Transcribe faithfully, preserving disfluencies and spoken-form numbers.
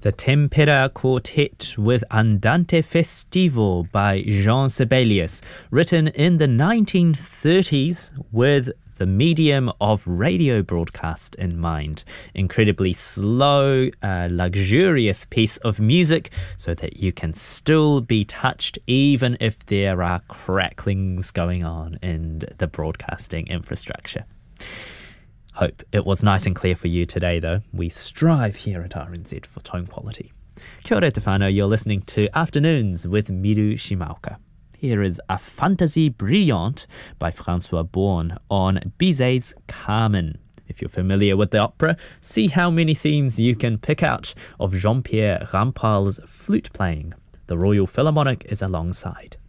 The Tempera Quartet with Andante Festivo by Jean Sibelius, written in the nineteen thirties with the medium of radio broadcast in mind. Incredibly slow, uh, luxurious piece of music so that you can still be touched even if there are cracklings going on in the broadcasting infrastructure. Hope it was nice and clear for you today, though. We strive here at R N Z for tone quality. Kia ora te whānau, you're listening to Afternoons with Miru Shimaoka. Here is A Fantaisie Brillante by Francois Born on Bizet's Carmen. If you're familiar with the opera, see how many themes you can pick out of Jean-Pierre Rampal's flute playing. The Royal Philharmonic is alongside.